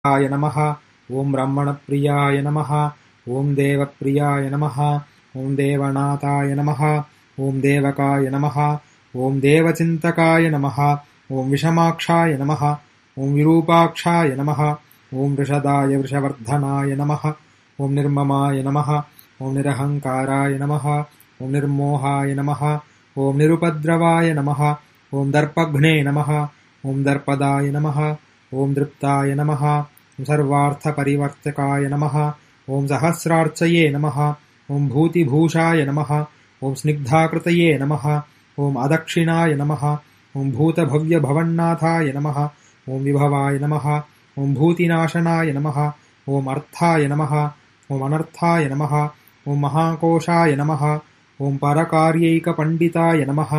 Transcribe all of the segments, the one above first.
आय नमः। ॐ ब्रह्मणप्रियाय नमः। ॐ देवप्रियाय नमः। ॐ देवनाथाय नमः। ॐ देवकाय नमः। ॐ देवचिन्तकाय नमः। ॐ विषमाक्षाय नमः। ॐ विरूपाक्षाय नमः। ॐ वृषदाय वृषवर्धनाय नमः। ॐ निर्ममाय नमः। ॐ निरहङ्काराय नमः। ॐ निर्मोहाय नमः। ॐ निरुपद्रवाय नमः। ॐ दर्पघ्ने नमः। ॐ दर्पदाय नमः। ॐ दृप्ताय नमः। ॐ सर्वार्थपरिवर्तकाय नमः। ॐ सहस्रार्चये नमः। ॐ भूतिभूषाय नमः। ॐ स्निग्धाकृतये नमः। ॐ अदक्षिणाय नमः। ॐ भूतभव्यभवन्नाथाय नमः। ॐ विभवाय नमः। ॐ भूतिनाशनाय नमः। ॐ अर्थाय नमः। ॐ अनर्थाय नमः। ॐ महाकोशाय नमः। ॐ परकार्यैकपण्डिताय नमः।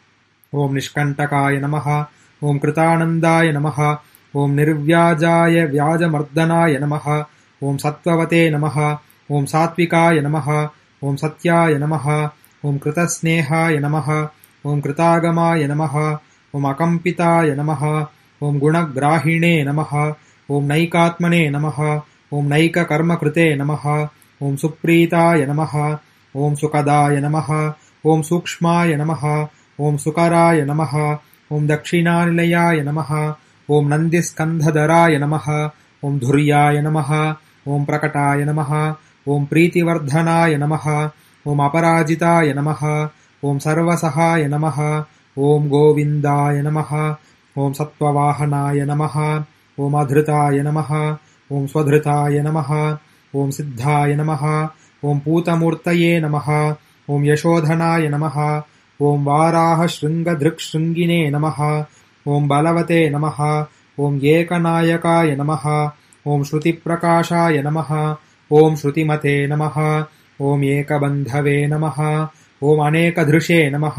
ॐ निष्कण्टकाय नमः। ॐ कृतानन्दाय नमः। ॐ निर्व्याजाय व्याजमर्दनाय नमः। ॐ सत्त्ववते नमः। ॐ सात्विकाय नमः। ॐ सत्याय नमः। ॐ कृतस्नेहाय नमः। ॐ कृतागमाय नमः। ॐ अकम्पिताय नमः। ॐ गुणग्राहिणे नमः। ॐ नैकात्मने नमः। ॐ नैककर्मकृते नमः। ॐ सुप्रीताय नमः। ॐ सुखदाय नमः। ॐ सूक्ष्माय नमः। ॐ सुकराय नमः। ॐ दक्षिणानिलयाय नमः। ॐ नन्दिस्कन्धधराय नमः। ॐ धुर्याय नमः। ॐ प्रकटाय नमः। ॐ प्रीतिवर्धनाय नमः। ॐ अपराजिताय नमः। ॐ सर्वसहाय नमः। ॐ गोविन्दाय नमः। ॐ सत्त्ववाहनाय नमः। ॐ अधृताय नमः। ॐ स्वधृताय नमः। ॐ सिद्धाय नमः। ॐ पूतमूर्तये नमः। ॐ यशोधनाय नमः। ॐ वाराहशृङ्गधृक्शृङ्गिने नमः। ॐ बलवते नमः। ॐ एकनायकाय नमः। ॐ श्रुतिप्रकाशाय नमः। ॐ श्रुतिमते नमः। ॐ एकबन्धवे नमः। ॐ अनेकधृषे नमः।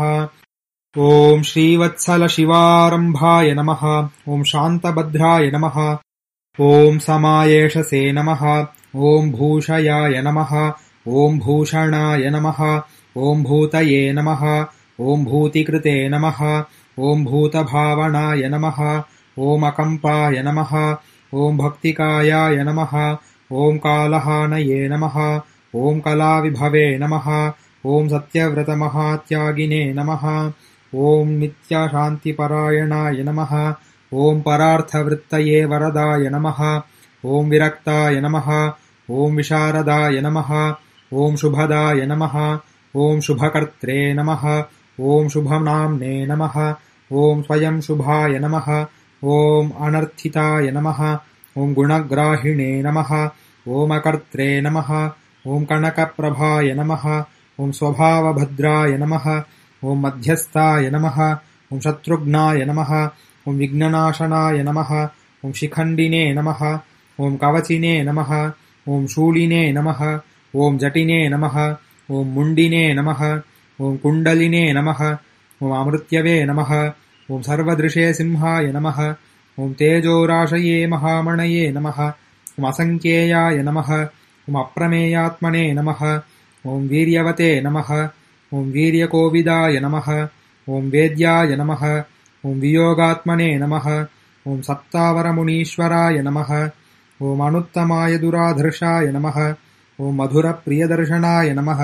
ॐ श्रीवत्सलशिवारम्भाय नमः। ॐ शान्तभद्राय नमः। ॐ समायेशसे नमः। ॐ भूषयाय नमः। ॐ भूषणाय नमः। ॐ भूतये नमः। ॐ भूतिकृते नमः। ॐ भूतभावनाय नमः। ॐ अकम्पाय नमः। ॐ भक्तिकायाय नमः। ॐ कालहानये नमः। ॐ कलाविभवे नमः। ॐ सत्यव्रतमहात्यागिने नमः। ॐ नित्यशान्तिपरायणाय नमः। ॐ परार्थवृत्तये वरदाय नमः। ॐ विरक्ताय नमः। ॐ विशारदाय नमः। ॐ शुभदाय नमः। ॐ शुभकर्त्रे नमः। ॐ शुभनाम्ने नमः। ॐ स्वयं शुभाय नमः। ॐ अनर्थिताय नमः। ॐ गुणग्राहिणे नमः। ॐ अकर्त्रे नमः। ॐ कनकप्रभाय नमः। ॐ स्वभावभद्राय नमः। ॐ मध्यस्थाय नमः। ॐ शत्रुघ्नाय नमः। ॐ विघ्ननाशनाय नमः। ॐ शिखण्डिने नमः। ॐ कवचिने नमः। ॐ शूलिने नमः। ॐ जटिने नमः। ॐ मुण्डिने नमः। ॐ कुण्डलिने नमः। ॐ अमृत्यवे नमः। ॐ सर्वदृशे सिंहाय नमः। ॐ तेजोराशये महामणये नमः। ॐ असङ्ख्येयाय नमः। ॐ अप्रमेयात्मने नमः। ॐ वीर्यवते नमः। ॐ वीर्यकोविदाय नमः। ॐ वेद्याय नमः। ॐ वियोगात्मने नमः। ॐ सप्तावरमुनीश्वराय नमः। ॐ अनुत्तमाय दुराधर्षाय नमः। ॐ मधुरप्रियदर्शनाय नमः।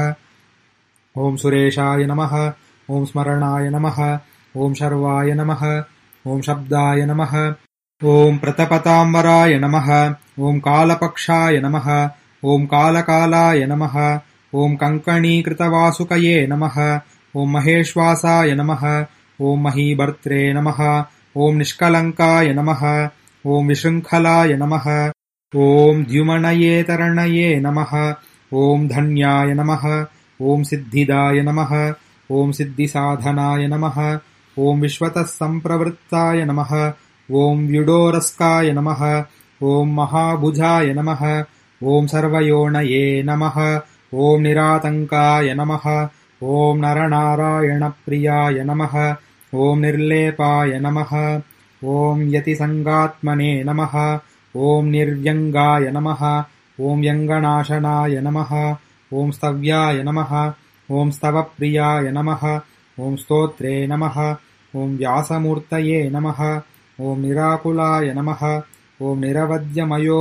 ॐ सुरेशाय नमः। ॐ स्मरणाय नमः। ॐ शर्वाय नमः। ॐ शब्दाय नमः। ॐ प्रतपताम्बराय नमः। ॐ कालपक्षाय नमः। ॐ कालकालाय नमः। ॐ कङ्कणीकृतवासुकये नमः। ॐ महेश्वासाय नमः। ॐ महीभर्त्रे नमः। ॐ निष्कलङ्काय नमः। ॐ विशृङ्खलाय नमः। ॐ द्युमनयेतरणये नमः। ॐ धन्याय नमः। ॐ सिद्धिदाय नमः। ॐ सिद्धिसाधनाय नमः। ॐ विश्वतः सम्प्रवृत्ताय नमः। ॐ व्युडोरस्काय नमः। ॐ महाभुजाय नमः। ॐ सर्वयोनये नमः। ॐ निरातङ्काय नमः। ॐ नरनारायणप्रियाय नमः। ॐ निर्लेपाय नमः। ॐ यतिसङ्गात्मने नमः। ॐ निर्व्यङ्गाय नमः। ॐ व्यङ्गनाशनाय नमः। ॐ स्तव्याय नमः। ॐ स्तवप्रियाय नमः। ॐ स्तोत्रे नमः। ॐ व्यासमूर्तये नमः। ॐ निराकुलाय नमः। ॐ निरवध्यमयो